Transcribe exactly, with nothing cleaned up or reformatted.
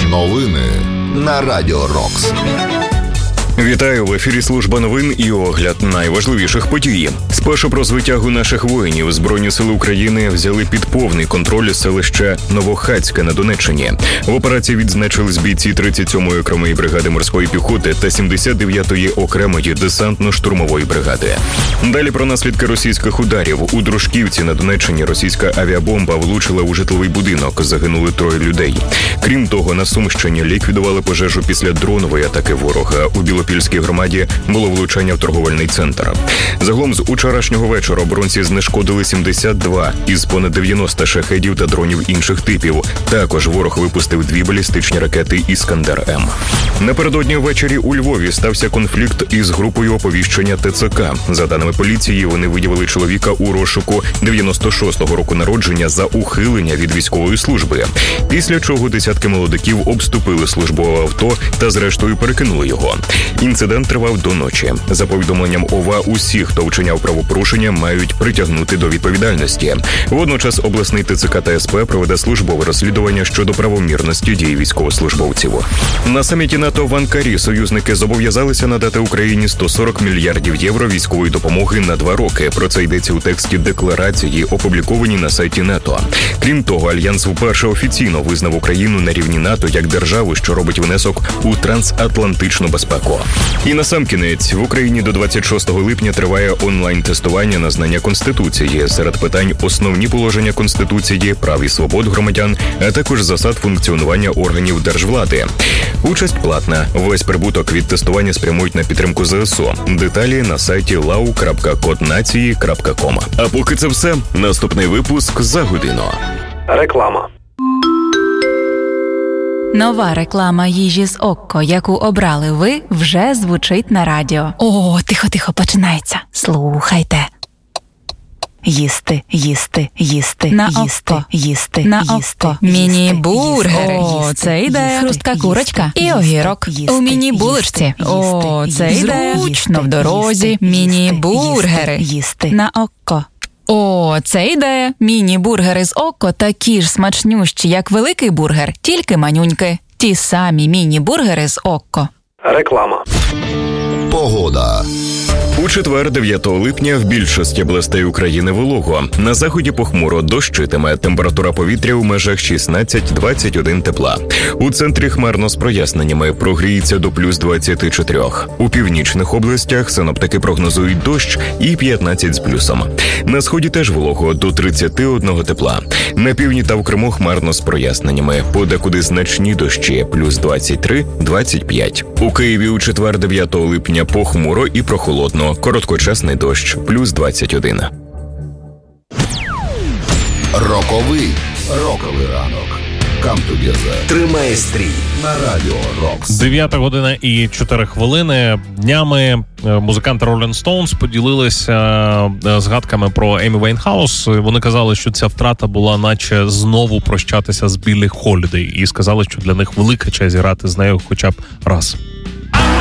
Новини на Радіо Рокс. Вітаю, в ефірі служба новин і огляд найважливіших подій. Спершу про звитягу наших воїнів. Збройні сили України взяли під повний контроль селище Новохацьке на Донеччині. В операції відзначились бійці тридцять сьомої окремої бригади морської піхоти та сімдесят дев'ятої окремої десантно-штурмової бригади. Далі про наслідки російських ударів. У Дружківці на Донеччині російська авіабомба влучила у житловий будинок. Загинули троє людей. Крім того, на Сумщині ліквідували пожежу після дронової атаки ворога. У Білопільській громаді було влучання в торговельний центр. Загалом з учорашнього вечора оборонці знешкодили сімдесят два із понад дев'яноста шахедів та дронів інших типів. Також ворог випустив дві балістичні ракети «Іскандер-М». Напередодні ввечері у Львові стався конфлікт із групою оповіщення ТЦК. За даними поліції, вони виявили чоловіка у розшуку дев'яносто шостого року народження за ухилення від військової служби. Після чого десятки молодиків обступили службове авто та зрештою перекинули його. Інцидент тривав до ночі. За повідомленням ОВА, усі, хто вчиняв правопорушення, мають притягнути до відповідальності. Водночас обласний ТЦК та СП проведе службове розслідування щодо правомірності дій військовослужбовців. На саміті НАТО в Анкарі союзники зобов'язалися надати Україні сто сорок мільярдів євро військової допомоги на два роки. Про це йдеться у тексті декларації, опублікованій на сайті НАТО. Крім того, Альянс вперше офіційно визнав Україну на рівні НАТО як державу, що робить внесок у трансатлантичну безпеку. І насамкінець, в Україні до двадцять шостого липня триває онлайн-тестування на знання Конституції. Серед питань основні положення Конституції, прав і свобод громадян, а також засад функціонування органів держвлади. Участь платна. Весь прибуток від тестування спрямують на підтримку ЗСУ. Деталі на сайті lau крапка код нації крапка ком. А поки це все, наступний випуск за годину. Реклама. Нова реклама їжі з Окко, яку обрали ви, вже звучить на радіо. О, тихо-тихо, починається. Слухайте. Їсти, їсти, їсти, на їсти, око. їсти, на їсти, око. Міні-бургери. О, це йде хрустка курочка і огірок. Їсти, у міні-булочці. О, це йде зручно в дорозі. Міні-бургери. Їсти, на око. О, це ідея. Міні-бургери з Окко такі ж смачнющі, як великий бургер, тільки манюньки. Ті самі міні-бургери з Окко. Реклама. Погода. У четвер, дев'ятого липня, в більшості областей України волого. На заході похмуро, дощитиме. Температура повітря у межах шістнадцять-двадцять один тепла. У центрі хмарно з проясненнями, прогріється до плюс двадцять чотири. У північних областях синоптики прогнозують дощ і п'ятнадцять з плюсом. На сході теж волого, до тридцять один тепла. На півдні та в Криму хмарно з проясненнями, подекуди значні дощі, плюс двадцять три - двадцять п'ять. У Києві у четвер, дев'ятого липня, похмуро і прохолодно. Короткочасний дощ, плюс двадцять один. Роковий. Роковий ранок. Come together. Тримає стрій на Радіо Рокс. дев'ята година і чотири хвилини. Днями музиканти Rolling Stones поділилися згадками про Емі Вайнхаус. Вони казали, що ця втрата була наче знову прощатися з Біллі Холідей. І сказали, що для них велика честь грати з нею хоча б раз.